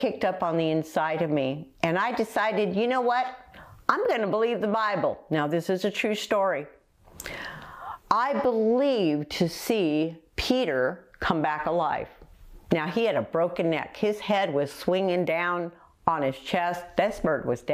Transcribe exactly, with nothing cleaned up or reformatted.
kicked up on the inside of me, and I decided, you know what? I'm going to believe the Bible. Now, this is a true story. I believed to see Peter come back alive. Now, he had a broken neck. His head was swinging down on his chest. This bird was dead.